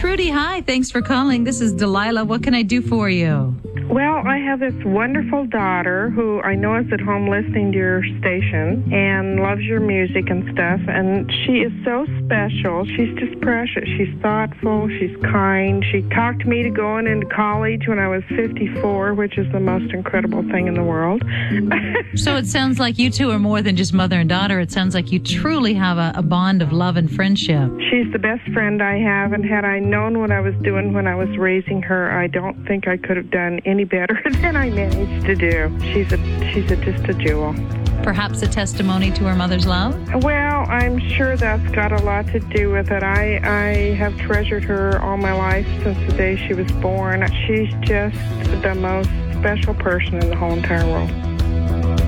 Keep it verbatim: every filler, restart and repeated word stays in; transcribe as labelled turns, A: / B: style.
A: Trudy, hi. Thanks for calling. This is Delilah. What can I do for you?
B: Well, I have this wonderful daughter who I know is at home listening to your station and loves your music and stuff, and she is so special. She's just precious. She's thoughtful. She's kind. She talked me to going into college when I was fifty-four, which is the most incredible thing in the world.
A: So it sounds like you two are more than just mother and daughter. It sounds like you truly have a, a bond of love and friendship.
B: She's the best friend I have, and had I known what I was doing when I was raising her, I don't think I could have done any better than I managed to do. She's a she's a, just a jewel.
A: Perhaps a testimony to her mother's love?
B: Well, I'm sure that's got a lot to do with it. I, I have treasured her all my life since the day she was born. She's just the most special person in the whole entire world.